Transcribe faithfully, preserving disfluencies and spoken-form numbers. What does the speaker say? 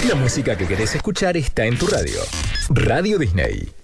La música que querés escuchar está en tu radio. Radio Disney.